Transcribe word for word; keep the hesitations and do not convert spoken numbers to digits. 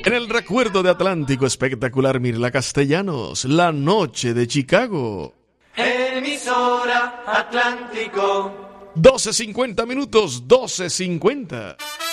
En el recuerdo de Atlántico espectacular, Mirla Castellanos, La Noche de Chicago. Emisora Atlántico. doce cincuenta minutos, doce cincuenta.